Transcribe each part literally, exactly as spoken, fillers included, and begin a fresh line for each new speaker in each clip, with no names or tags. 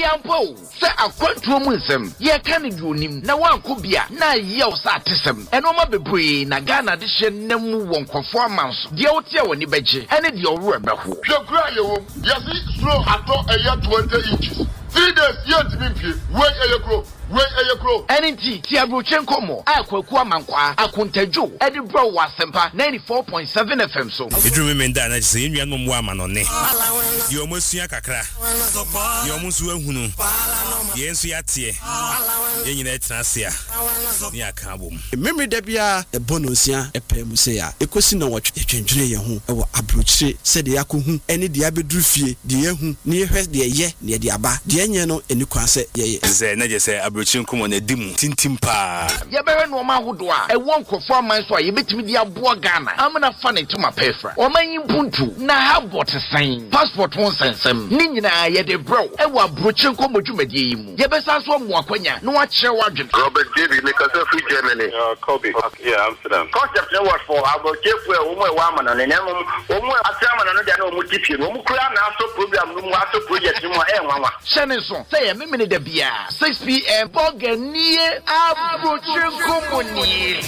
ampo se akwantuo mu nsem ye ka ne dionim na wanko bia na ye sa atesem eno ma bebree na Ghana de hye nam won kwofo amanso de wote woni beje ene de owro ebeho
hwekura yewom yesi slow ato eya twenty inches three days yet me wey eyekro wey eyekro
enenti ti abrochen komo akwaku amankwa akontadwo edi bro wasempa ninety-four point seven F M so
edru me nda na se enua no mo amanone ye omosua kakra ye omosu ahunu ye nsu yatie ye nyina etrasia ni aka bom
memory da bia e bonosia e pemu se ya ekosi na wotwe twendwere ye ho e wo abrochire se de yakohu ene de abedru fie de yehu ne hwe de ye ne de aba de enye no eni kwase ye
ze na je se abrochire nkomo na dimu tintim pa
ye bewe no ma hodo a e won kofo aman so a ye betimi de abo Ghana amna fa ne tuma pefra o manyi puntu na habot san passport won sensem ni nyina ye de bro e wo abrochire nkomo dwumadie yi mu ye besa so mo akwanya no a kire wadwen
Robert David make us free Germany
uh Kobe yeah Amsterdam
concept no what for abrochire fu e wo mo e wa amana ne nemu wo mo atiama na no de na wo mo tipie wo mo kura na aso program no mo aso project mo e nwanwa
shene so say ye memene da bia six p m boganie abrochire komoni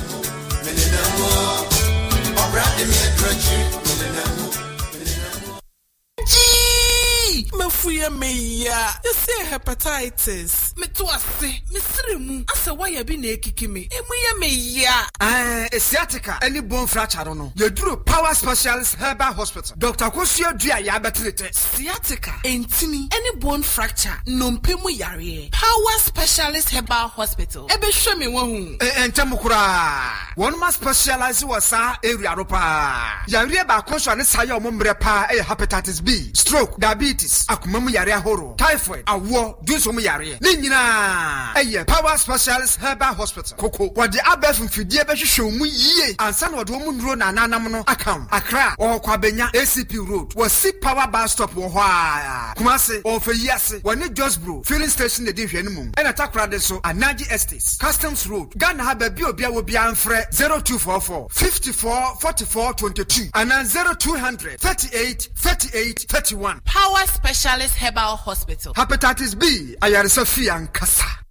Mafuya meya, you say hepatitis. Me to ase, me sremu. Asa why bi na ekiki me. Emuya meya.
Ah, sciatica. Any bone fracture no. You do Power Specialist Herbal Hospital. Doctor Kosio Dua ya betrete.
Sciatica. Entini. Any bone fracture. No mpemu yare. Power Specialist Herbal Hospital. Ebe show me one.
Eh, entemu kura. One man specialize wasa area ropa. Yare ba konso ne sayo mo mbre pa e hepatitis B, stroke, diabetes, akumamu yare ahoro, typhoid, awo, dunso mu yare. Ni nyina eye Power Specialist Herbal Hospital. Koko wode abef mfidie be hwehwe mu yie. Ansa na wode mu nduro na nanam no akam. Accra or Kwabenya A C P Road. Was see Power Bus Stop wo ho a. Kumase o fe yase. Woni Josbro filling station de hwe no mu. E na takra de so Anaji Estates, Customs Road. Ghana ha ba bi obi a wo bia mfre zero two four four, five four, four four two two and zero two hundred, thirty-eight, thirty-eight, thirty-one.
Power Specialist Herbal Hospital.
Hepatitis B, ayaresa fi ankasa.